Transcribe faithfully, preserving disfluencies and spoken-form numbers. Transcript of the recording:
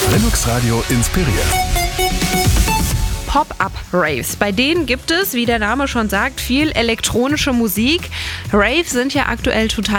Linux Radio inspiriert. Pop-up-Raves. Bei denen gibt es, wie der Name schon sagt, viel elektronische Musik. Raves sind ja aktuell total